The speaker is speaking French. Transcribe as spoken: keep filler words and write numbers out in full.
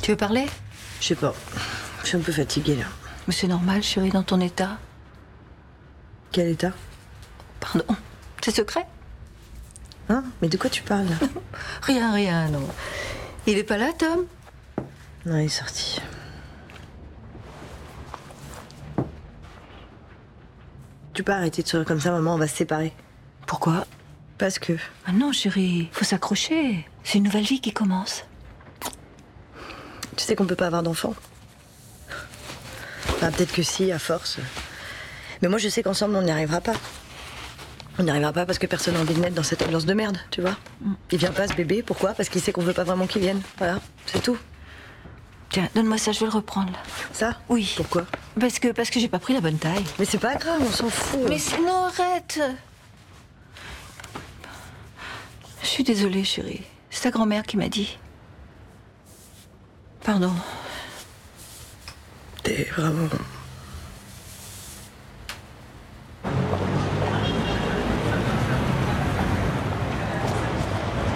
Tu veux parler? Je sais pas. Je suis un peu fatiguée, là. Mais c'est normal, chérie, dans ton état. Quel état? Pardon. C'est secret? Hein? Mais de quoi tu parles, là? Rien, rien, non. Il est pas là, Tom? Non, il est sorti. Tu peux arrêter de sourire comme ça, maman, on va se séparer. Pourquoi? Parce que... Ah non, chérie, faut s'accrocher. C'est une nouvelle vie qui commence. Tu sais qu'on peut pas avoir d'enfants. Enfin, peut-être que si, à force. Mais moi, je sais qu'ensemble, on n'y arrivera pas. On n'y arrivera pas parce que personne n'a envie de naître dans cette ambiance de merde, tu vois. Mm. Il vient pas, ce bébé, pourquoi? Parce qu'il sait qu'on veut pas vraiment qu'il vienne. Voilà, c'est tout. Tiens, donne-moi ça, je vais le reprendre, là. Ça? Oui. Pourquoi? Parce que, parce que j'ai pas pris la bonne taille. Mais c'est pas grave, on s'en fout. Mais c'est... non, arrête. Je suis désolée, chérie. C'est ta grand-mère qui m'a dit. Pardon. T'es vraiment...